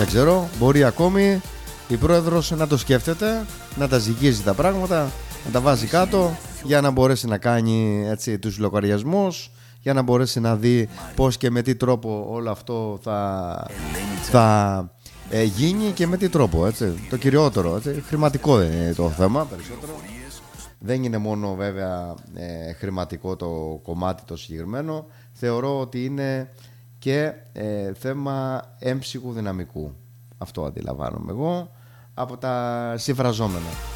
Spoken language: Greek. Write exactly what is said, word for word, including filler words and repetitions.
Δεν ξέρω, μπορεί ακόμη η πρόεδρος να το σκέφτεται, να τα ζυγίζει τα πράγματα, να τα βάζει κάτω για να μπορέσει να κάνει έτσι τους λογαριασμούς, για να μπορέσει να δει πώς και με τι τρόπο όλο αυτό θα, θα ε, γίνει και με τι τρόπο, έτσι. Το κυριότερο, έτσι. Χρηματικό είναι το θέμα περισσότερο. Δεν είναι μόνο βέβαια ε, χρηματικό το κομμάτι το συγκεκριμένο. Θεωρώ ότι είναι και ε, θέμα έμψυχου δυναμικού. Αυτό αντιλαμβάνομαι εγώ από τα συμφραζόμενα.